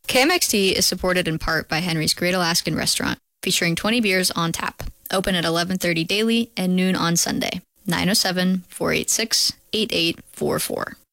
KMXT is supported in part by Henry's Great Alaskan Restaurant, featuring 20 beers on tap. Open at 11:30 daily and noon on Sunday. 907-486-8844.